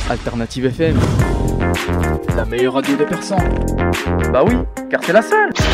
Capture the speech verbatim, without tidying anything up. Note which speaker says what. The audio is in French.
Speaker 1: Alternative F M.
Speaker 2: La meilleure radio de Persan.
Speaker 3: Bah oui, car c'est la seule.